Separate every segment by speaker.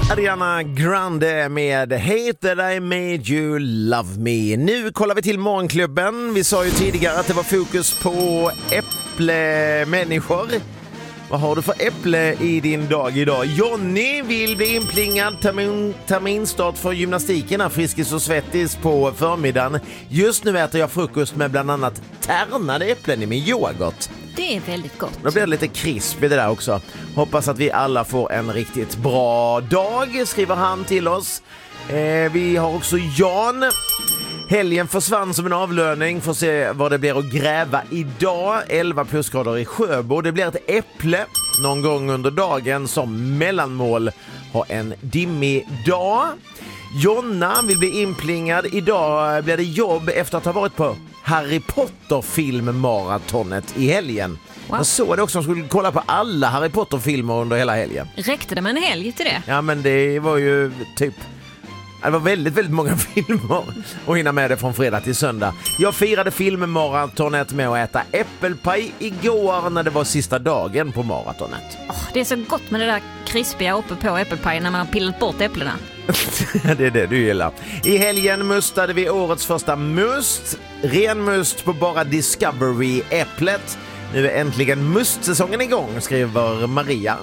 Speaker 1: Ariana Grande med Hate That I Made You Love Me. Nu kollar vi till Morgonklubben. Vi sa ju tidigare att det var fokus på äpplemänniskor. Vad har du för äpple i din dag idag? Jonny vill bli inplingad terminstart för gymnastiken, Friskis och Svettis på förmiddagen. Just nu äter jag frukost med bland annat tärnade äpplen i min yoghurt.
Speaker 2: Det är väldigt gott.
Speaker 1: Då blir det lite krisp i det där också. Hoppas att vi alla får en riktigt bra dag, skriver han till oss. Vi har också Jan. Helgen försvann som en avlöning. Får se vad det blir att gräva idag. 11 plusgrader i Sjöbo. Det blir ett äpple någon gång under dagen som mellanmål. Ha en dimmig dag. Jonna vill bli inplingad. Idag blir det jobb efter att ha varit på Harry Potter-filmmaratonet i helgen.
Speaker 2: Wow.
Speaker 1: Jag såg det också, som skulle kolla på alla Harry Potter-filmer under hela helgen.
Speaker 2: Räckte det med en helg till det?
Speaker 1: Ja, men det var ju typ... Det var väldigt, väldigt många filmer och hinna med det från fredag till söndag. Jag firade filmmaratonet med att äta äppelpaj igår när det var sista dagen på maratonet.
Speaker 2: Det är så gott med det där krispiga uppe på äppelpaj när man har pillat bort äpplena.
Speaker 1: Det är det du gillar. I helgen mustade vi årets första must. Ren must på bara Discovery-äpplet. Nu är äntligen mustsäsongen igång, skriver Maria.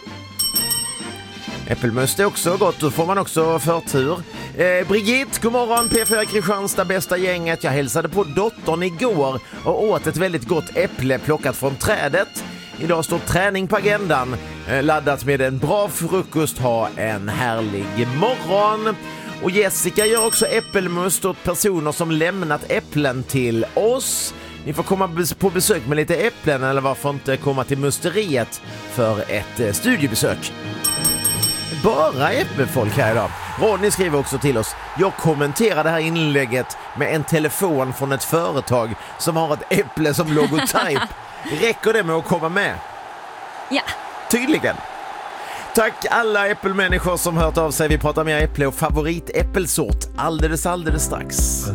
Speaker 1: Äppelmust är också gott, då får man också förtur. Brigitte, god morgon, P4 Kristianstad, bästa gänget. Jag hälsade på dottern igår och åt ett väldigt gott äpple plockat från trädet. Idag står träning på agendan. Laddat med en bra frukost, ha en härlig morgon. Och Jessica gör också äppelmust åt personer som lämnat äpplen till oss. Ni får komma på besök med lite äpplen, eller varför inte komma till musteriet för ett studiebesök. Bara äppelfolk här idag. Ronny skriver också till oss: jag kommenterar det här inlägget med en telefon från ett företag som har ett äpple som logotyp. Räcker det med att komma med?
Speaker 2: Ja.
Speaker 1: Tydligen. Tack alla äppelmänniskor som hört av sig. Vi pratar mer äpple och favoritäppelsort alldeles strax.